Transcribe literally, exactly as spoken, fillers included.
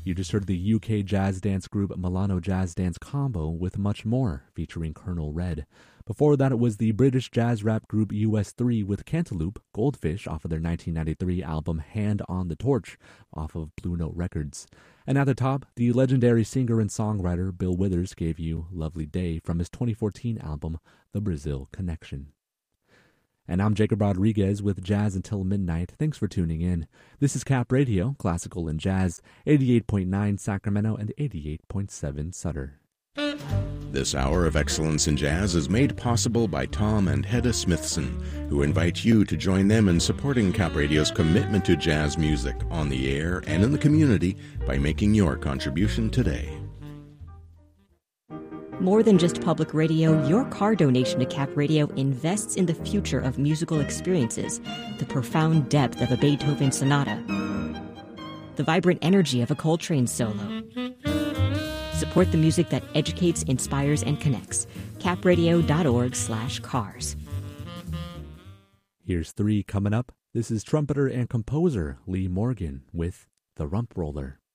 You just heard the U K jazz dance group Milano Jazz Dance Combo with Much More, featuring Colonel Red. Before that, it was the British jazz rap group U S three with Cantaloupe, Goldfish, off of their nineteen ninety-three album Hand on the Torch, off of Blue Note Records. And at the top, the legendary singer and songwriter Bill Withers gave you Lovely Day from his twenty fourteen album The Brazil Connection. And I'm Jacob Rodriguez with Jazz Until Midnight. Thanks for tuning in. This is Cap Radio, classical and jazz, eighty-eight point nine Sacramento and eighty-eight point seven Sutter. This hour of excellence in jazz is made possible by Tom and Hedda Smithson, who invite you to join them in supporting Cap Radio's commitment to jazz music on the air and in the community by making your contribution today. More than just public radio, your car donation to Cap Radio invests in the future of musical experiences, the profound depth of a Beethoven sonata, the vibrant energy of a Coltrane solo. Support the music that educates, inspires, and connects. capradio.org slash cars. Here's three coming up. This is trumpeter and composer Lee Morgan with The Rump Roller.